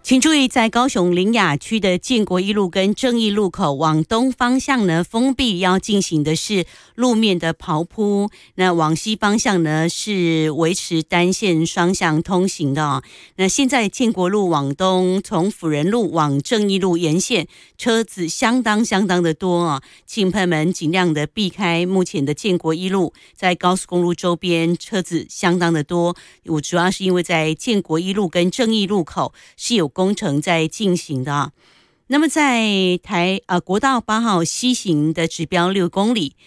请注意，在高雄苓雅区的建国一路跟正义路口往东方向呢，封闭要进行的是路面的刨铺。那往西方向呢是维持单线双向通行的哦。那现在建国路往东，从辅仁路往正义路沿线，车子相当的多哦，请朋友们尽量的避开目前的建国一路，在高速公路周边车子相当的多。我主要是因为在建国一路跟正义路口是有工程在进行的啊。那么在国道8号西行的指标6公里，